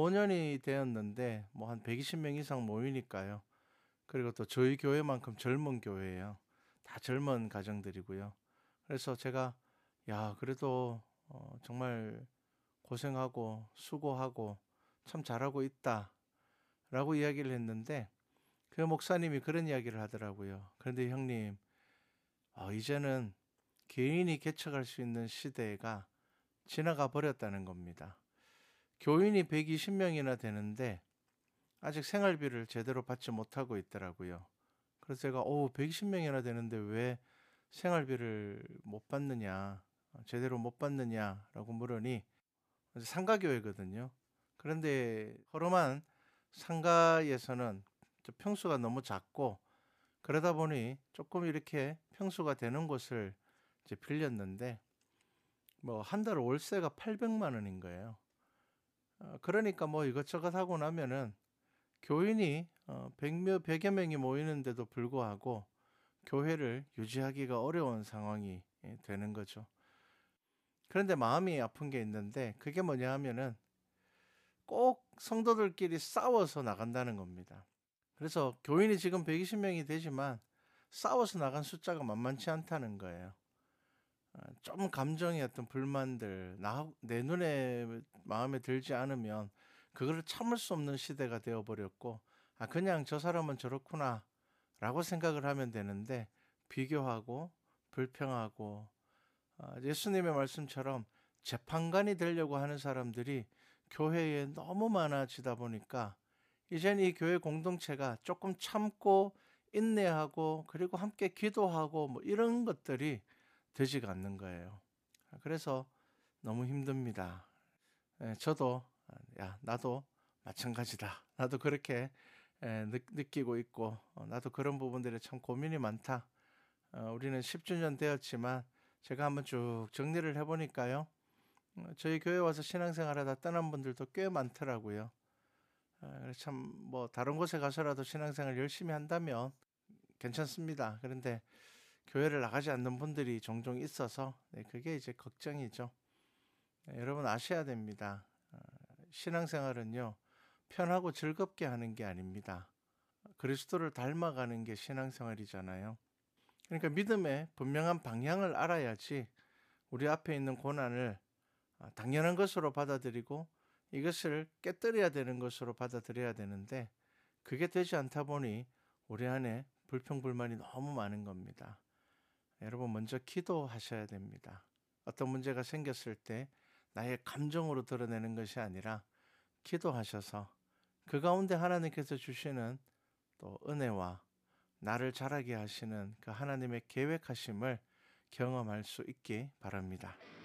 5년이 되었는데 뭐 한 120명 이상 모이니까요. 그리고 또 저희 교회만큼 젊은 교회예요. 다 젊은 가정들이고요. 그래서 제가 야, 그래도 정말 고생하고 수고하고 참 잘하고 있다라고 이야기를 했는데 그 목사님이 그런 이야기를 하더라고요. 그런데 형님, 이제는 개인이 개척할 수 있는 시대가 지나가 버렸다는 겁니다. 교인이 120명이나 되는데 아직 생활비를 제대로 받지 못하고 있더라고요. 그래서 제가 120명이나 되는데 왜 생활비를 못 받느냐, 제대로 못 받느냐라고 물으니 상가교회거든요. 그런데 허름한 상가에서는 평수가 너무 작고 그러다 보니 조금 이렇게 평수가 되는 곳을 이제 빌렸는데 뭐 한 달 월세가 800만 원인 거예요. 그러니까 뭐 이것저것 하고 나면은 교인이 100여 명이 모이는데도 불구하고 교회를 유지하기가 어려운 상황이 되는 거죠. 그런데 마음이 아픈 게 있는데 그게 뭐냐 하면은 꼭 성도들끼리 싸워서 나간다는 겁니다. 그래서 교인이 지금 120명이 되지만 싸워서 나간 숫자가 만만치 않다는 거예요. 좀 감정의 어떤 불만들, 내 눈에 마음에 들지 않으면 그거를 참을 수 없는 시대가 되어버렸고, 그냥 저 사람은 저렇구나 라고 생각을 하면 되는데, 비교하고 불평하고, 예수님의 말씀처럼 재판관이 되려고 하는 사람들이 교회에 너무 많아지다 보니까, 이젠 이 교회 공동체가 조금 참고 인내하고 그리고 함께 기도하고 뭐 이런 것들이 되지가 않는 거예요. 그래서 너무 힘듭니다. 저도 나도 마찬가지다. 나도 그렇게 느끼고 있고 나도 그런 부분들에 참 고민이 많다. 우리는 10주년 되었지만 제가 한번 쭉 정리를 해보니까요. 저희 교회 와서 신앙생활하다 떠난 분들도 꽤 많더라고요. 그래서 참 뭐 다른 곳에 가서라도 신앙생활 열심히 한다면 괜찮습니다. 그런데 교회를 나가지 않는 분들이 종종 있어서 그게 이제 걱정이죠. 여러분 아셔야 됩니다. 신앙생활은요 편하고 즐겁게 하는 게 아닙니다. 그리스도를 닮아가는 게 신앙생활이잖아요. 그러니까 믿음의 분명한 방향을 알아야지 우리 앞에 있는 고난을 당연한 것으로 받아들이고 이것을 깨뜨려야 되는 것으로 받아들여야 되는데 그게 되지 않다 보니 우리 안에 불평불만이 너무 많은 겁니다. 여러분 먼저 기도하셔야 됩니다. 어떤 문제가 생겼을 때 나의 감정으로 드러내는 것이 아니라 기도하셔서 그 가운데 하나님께서 주시는 또 은혜와 나를 자라게 하시는 그 하나님의 계획하심을 경험할 수 있기 바랍니다.